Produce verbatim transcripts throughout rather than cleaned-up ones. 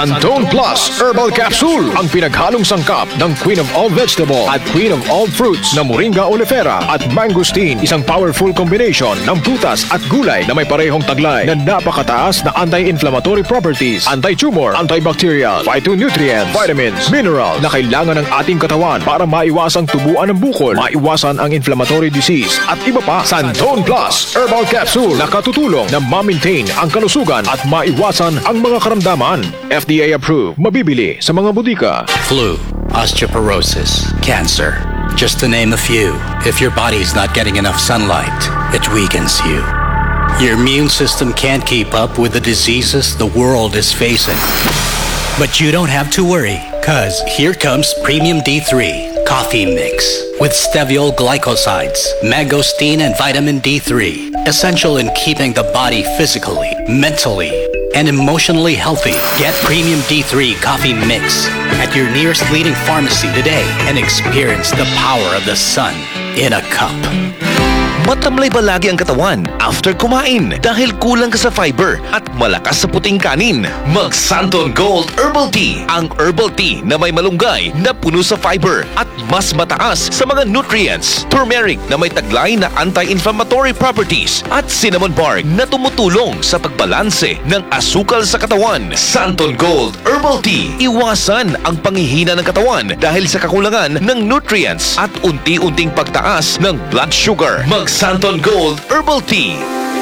Santone Plus Herbal Capsule, ang pinaghalong sangkap ng Queen of all Vegetable at Queen of all Fruits na Moringa oleifera at Mangosteen, isang powerful combination ng prutas at gulay na may parehong taglay na napakataas na anti-inflammatory properties, anti-tumor, antibacterial, phytonutrients, vitamins, mineral na kailangan ng ating katawan para maiwasang tubuan ng bukol, maiwasan ang inflammatory disease at iba pa. Santone Plus Herbal Capsule na katutulong na ma-maintain ang kalusugan at maiwasan ang mga karamdaman. F D A approved. Mabibili sa mga butika. Flu, osteoporosis, cancer. Just to name a few. If your body's not getting enough sunlight, it weakens you. Your immune system can't keep up with the diseases the world is facing. But you don't have to worry, cause here comes Premium D three Coffee Mix with steviol glycosides, mangosteen, and vitamin D three. Essential in keeping the body physically, mentally, and emotionally healthy. Get Premium D three Coffee Mix at your nearest leading pharmacy today and experience the power of the sun in a cup. Matamlay ba lagi ang katawan after kumain dahil kulang ka sa fiber at malakas sa puting kanin? Mag Santone Gold Herbal Tea, ang herbal tea na may malunggay na puno sa fiber at mas mataas sa mga nutrients. Turmeric na may taglay na anti-inflammatory properties at cinnamon bark na tumutulong sa pagbalanse ng asukal sa katawan. Santone Gold Herbal Tea, iwasan ang panghihina ng katawan dahil sa kakulangan ng nutrients at unti-unting pagtaas ng blood sugar. Mag Santone Gold Herbal Tea.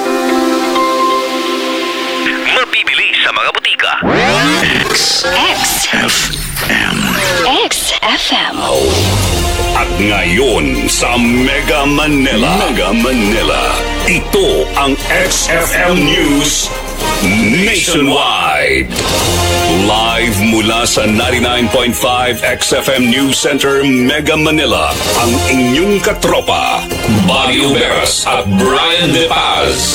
Mabibili sa mga butika. X F M X F M. At ngayon sa Mega Manila, Mega Manila, ito ang X F M News Nationwide. Live mula sa ninety-nine point five X F M News Center, Mega Manila, ang inyong katropa, Buddy Uberas at Brian De Paz.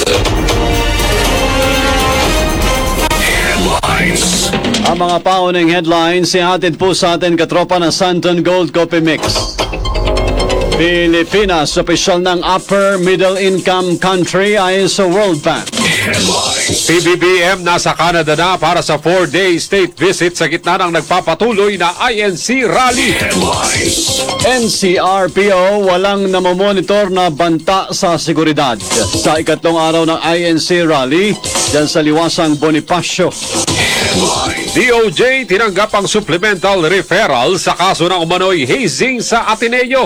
Headlines. Ang mga paunang headlines ihatid po sa atin katropa ng Santone Gold Coffee Mix. Pilipinas, opisyal ng upper middle income country ayon sa World Bank. P B B M nasa Canada na para sa four-day state visit sa gitna ng nagpapatuloy na I N C rally. N C R P O walang namomonitor na banta sa seguridad sa ikatlong araw ng I N C rally dyan sa liwasang Bonifacio. D O J tinanggap ang supplemental referral sa kaso ng umano'y hazing sa Ateneo.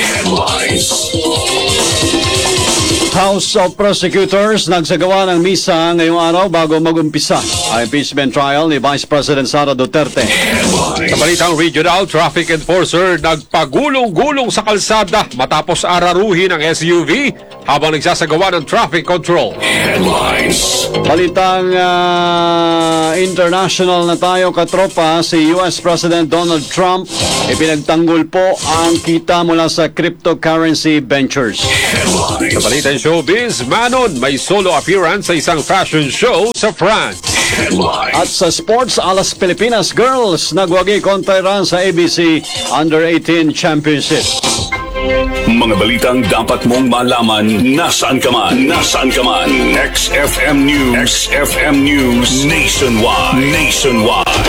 House of Prosecutors nagsagawa ng misa ngayong araw bago mag-umpisa ang impeachment trial ni Vice President Sara Duterte. Sa balitang regional, traffic enforcer nagpagulong-gulong sa kalsada matapos araruhin ang S U V habang nagsasagawa ng traffic control. Balitang uh, international na tayo katropa, si U S President Donald Trump ipinagtanggol po ang kita mula sa cryptocurrency ventures. Sa balitang showbiz, Manon may solo appearance sa isang fashion show sa France. At sa sports, Alas Pilipinas Girls nagwagi kontra run sa A B C Under eighteen Championship. Mga balitang dapat mong malaman nasaan ka man, nasaan ka man. X F M News, X F M News Nationwide, Nationwide.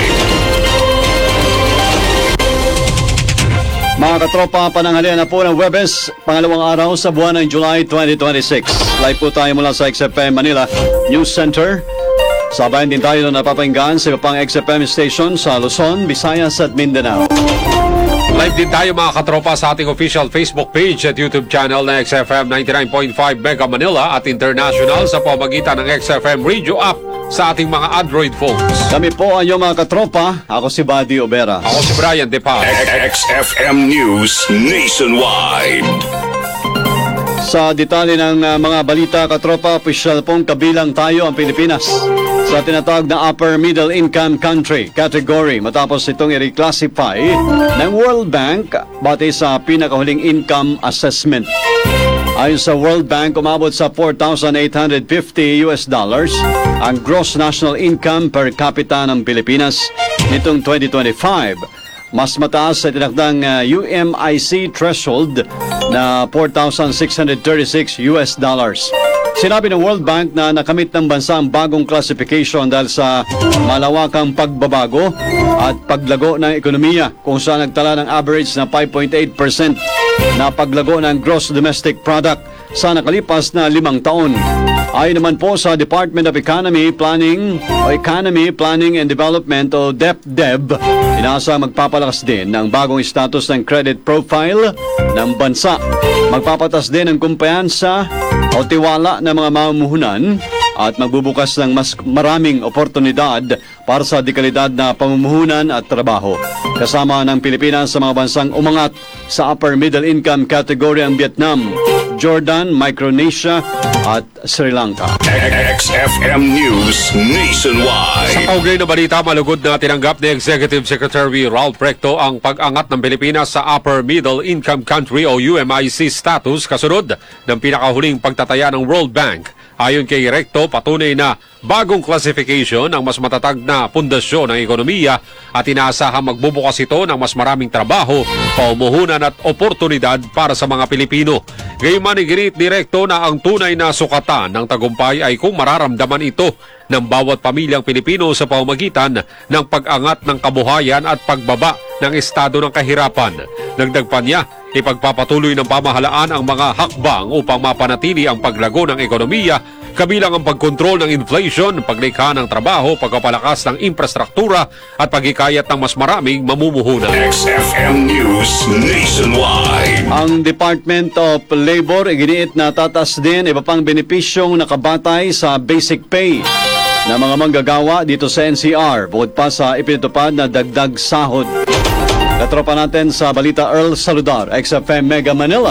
Mga katropa, pananghalian na po ng Webes, pangalawang araw sa buwan ng July twenty twenty-six. Live po tayo mula sa X F M Manila News Center. Sabayan din tayo na napapahinggan sa iba pang X F M station sa Luzon, Visayas at Mindanao. Live din tayo mga katropa sa ating official Facebook page at YouTube channel na X F M ninety-nine point five Mega Manila at international sa pamamagitan ng X F M Radio app sa ating mga Android phones. Kami po ang iyong mga katropa. Ako si Buddy Uberas. Ako si Brian De Paz. X F M News Nationwide. Sa detalye ng uh, mga balita katropa, opisyal pong kabilang tayo ang Pilipinas sa tinatawag na upper middle income country category matapos itong i-reclassify ng World Bank batay sa pinakahuling income assessment. Ayon sa World Bank, umabot sa four thousand eight hundred fifty U S dollars ang gross national income per capita ng Pilipinas nitong twenty twenty-five. Mas mataas sa tinakdang uh, U M I C threshold na four thousand six hundred thirty-six U S dollars. Sinabi ng World Bank na nakamit ng bansa ang bagong classification dahil sa malawakang pagbabago at paglago ng ekonomiya kung saan nagtala ng average na five point eight percent na paglago ng gross domestic product sa nakalipas na limang taon. Ayon naman po sa Department of Economy Planning o Economy Planning and Development o DepDev, inasa magpapalakas din ng bagong status ng credit profile ng bansa. Magpapatas din ng kumpiyansa o tiwala ng mga mamumuhunan at magbubukas ng mas maraming oportunidad para sa dekalidad na pamumuhunan at trabaho. Kasama ng Pilipinas sa mga bansang umangat sa upper middle income category ang Vietnam, Jordan, Micronesia at Sri Lanka. X F M News Nationwide. Sa kaugnay na balita, malugod na tinanggap ni Executive Secretary Ralph Recto ang pag-angat ng Pilipinas sa Upper Middle Income Country o U M I C status kasunod ng pinakahuling pagtataya ng World Bank. Ayon kay Recto, patunay na bagong classification ang mas matatag na pundasyon ng ekonomiya at inaasahang magbubukas ito ng mas maraming trabaho, paumuhunan at oportunidad para sa mga Pilipino. Gayunman iginit ni Recto na ang tunay na sukatan ng tagumpay ay kung mararamdaman ito ng bawat pamilyang Pilipino sa pamamagitan ng pag-angat ng kabuhayan at pagbaba ng estado ng kahirapan. Dagdag pa niya, ipagpapatuloy ng pamahalaan ang mga hakbang upang mapanatili ang paglago ng ekonomiya, kabilang ang pagkontrol ng inflation, paglikha ng trabaho, pagpapalakas ng infrastruktura at paghikayat ng mas maraming mamumuhunan. X F M News Nationwide. Ang Department of Labor iginiit na tatas din iba pang benepisyong nakabatay sa basic pay na mga manggagawa dito sa N C R, bukod pa sa ipinatupad na dagdag sahod. Katropa natin sa balita, Earl Saludar, X F M Mega Manila.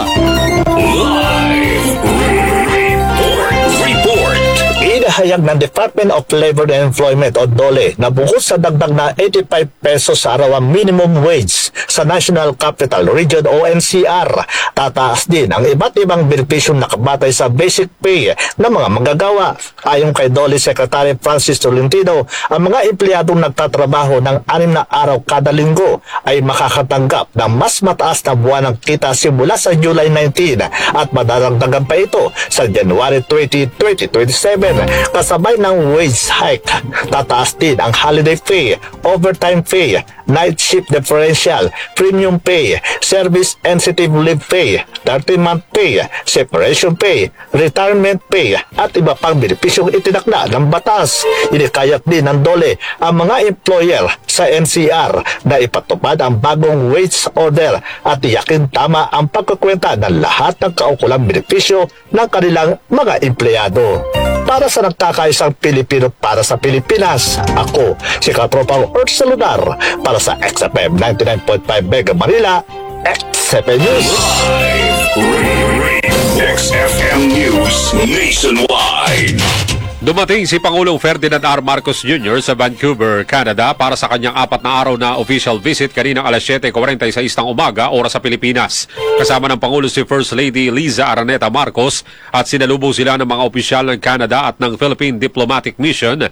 Live report. Report. Inahayag ng Department of Labor and Employment o DOLE na bukod sa dagdag na eighty-five pesos sa araw ang minimum wage sa National Capital Region o N C R, tataas din ang iba't ibang benepisyong nakabatay sa basic pay ng mga manggagawa. Ayon kay DOLE Secretary Francis Tolentino, ang mga empleyadong nagtatrabaho ng anim na araw kada linggo ay makakatanggap ng mas mataas na buwan ng kita simula sa July nineteenth at madaragdagan pa ito sa January twentieth, twenty twenty-seven kasabay ng wage hike. Tataas din ang holiday pay, overtime pay, night shift differential, premium pay, service sensitive leave pay, thirty-month pay, separation pay, retirement pay at iba pang benepisyong itinakda ng batas. Inikayat din ng DOLE ang mga employer sa N C R na ipatupad ang bagong wage order at tiyakin tama ang pagkukwenta ng lahat ng kaukulang benepisyo ng kanilang mga empleyado. Para sa nagkakaisang Pilipino para sa Pilipinas, ako si Katropang Earth Saludar para sa X F M ninety-nine point five Mega Manila, X F M News. X F M News Nationwide. Dumating si Pangulong Ferdinand R. Marcos Junior sa Vancouver, Canada para sa kanyang apat na araw na official visit kaninang alas siyete forty-six ng umaga oras sa Pilipinas. Kasama ng Pangulo si First Lady Liza Araneta Marcos at sinalubong sila ng mga opisyal ng Canada at ng Philippine Diplomatic Mission